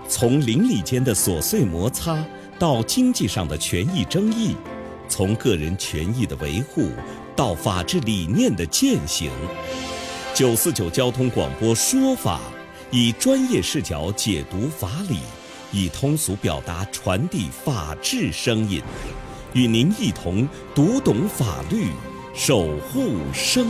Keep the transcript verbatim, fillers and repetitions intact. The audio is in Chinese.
从邻里间的琐碎摩擦到经济上的权益争议，从个人权益的维护到法治理念的践行。九四九交通广播说法，以专业视角解读法理，以通俗表达传递法治声音，与您一同读懂法律，守护生